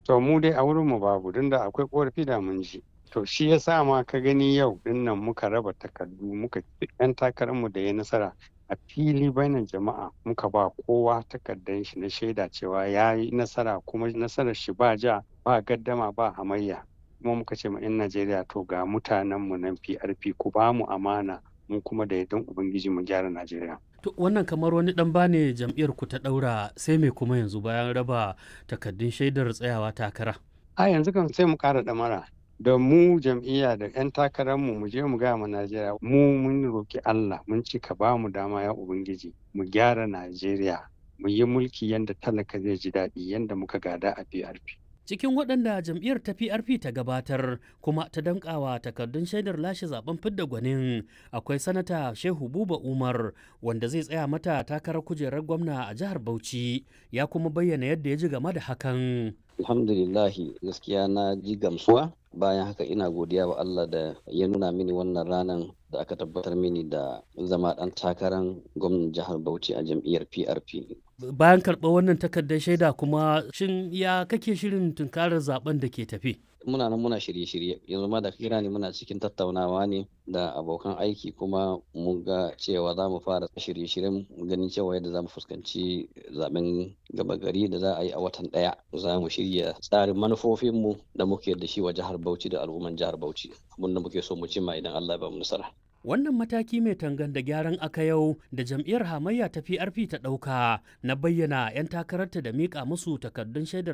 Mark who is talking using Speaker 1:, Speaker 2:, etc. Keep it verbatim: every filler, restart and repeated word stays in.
Speaker 1: To mu dai a wurinmu babu, don da akwai ƙorafi da mun ji. To shi ya sa ma ka gani yau ɗin nan muka raba takardu muka ɗan takararmu da ya nasara a fili bainar jama'a muka ba kowa takardar shi na shaida cewa ya yi nasara kuma nasarar shi ba ja ba gaddama ba hamayya. Kuma muka ce ma 'yan Najeriya to ga mutanenmu nan P R P ku ba mu amana mu kuma da yardan Ubangiji mu gyara Najeriya.
Speaker 2: To wannan kamar wani dan bane jam'iyyar ku ta daura sai me kuma yanzu bayan raba takardun shaidar tsayawa takara.
Speaker 1: A yanzu kan sai mu ƙara ɗamara da mu jam'iyya da 'yan takararmu mu je mu gaya ma Najeriya mu mun roki Allah mun ci ka ba mu dama ya Ubangiji mu gyara Najeriya mu yi mulki yanda talaka zai ji daɗi yanda muka gada a P R P.
Speaker 2: Cikin waɗanda jam'iyyar ta P R P ta gabatar kuma ta danƙawa takardun shaidar lashe zaben fidda gwanin akwai sanata Shehu Buba Umar wanda zai tsaya mata takarar kujerar gwamna a jihar Bauchi ya kuma bayyana yadda ya ji game da hakan.
Speaker 3: Alhamdulillahi gaskiya na ji gamsuwa bayan haka ina godiya wa Allah da ya nuna mini wannan ranar da aka tabbatar mini da zama ɗan takarar gwamnan jihar Bauchi a jam'iyyar P R P.
Speaker 2: Bayan karɓar wannan takardar shaida kuma shin ya kake shirin tunkarar zaben da ke tafi?
Speaker 3: Muna nan muna shirye-shirye yanzu ma da kira ne muna cikin tattaunawa ne da abokan aiki kuma mun ga cewa za mu fara shirye-shiryen ganin cewa yadda za mu fuskanci zaben gaba gari da za a yi a watan ɗaya. Za mu shirya tsarin manufofinmu da muke da shi wa jihar Bauchi da al'umman jihar Bauchi abin da muke so mu cimma idan Allah ya ba mu nasara.
Speaker 2: Wannan mataki mai tangan da gyaran aka yau da jam'iyyar hamayya ta P R P ta ɗauka na bayyana 'yan takararta da miƙa musu takardun shaidar